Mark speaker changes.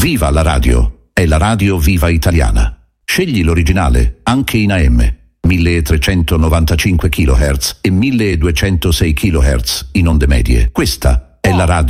Speaker 1: Viva la radio! È la radio viva italiana. Scegli l'originale, anche in AM, 1395 kHz e 1206 kHz in onde medie. Questa è la radio